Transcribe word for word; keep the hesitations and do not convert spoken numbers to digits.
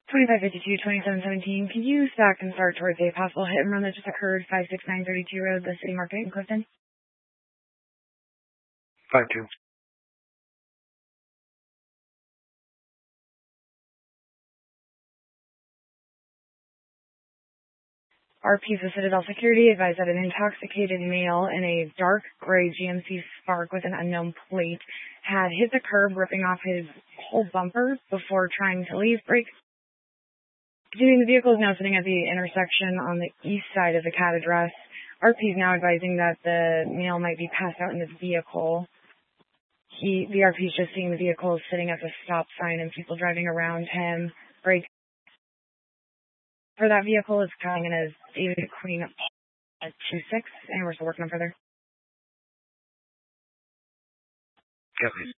twenty-five fifty-two, twenty-seven seventeen. Can you stack and start towards a possible hit and run that just occurred, five six nine thirty-two Road, the City Market in Clifton? five two. R P for Citadel Security advised that an intoxicated male in a dark gray G M C Spark with an unknown plate had hit the curb, ripping off his whole bumper before trying to leave. Brake. Continuing, the vehicle is now sitting at the intersection on the east side of the C A D address. R P is now advising that the male might be passed out in his vehicle. He, the R P is just seeing the vehicle sitting at the stop sign and people driving around him. Brake. For that vehicle is coming in as David Queen at two six, and we're still working on further. Yeah, please.